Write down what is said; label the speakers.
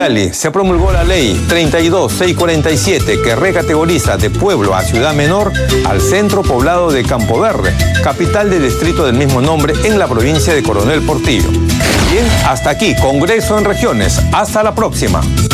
Speaker 1: Se promulgó la ley 32647 que recategoriza de pueblo a ciudad menor al centro poblado de Campo Verde, capital del distrito del mismo nombre en la provincia de Coronel Portillo. Bien, hasta aquí, Congreso en Regiones. Hasta la próxima.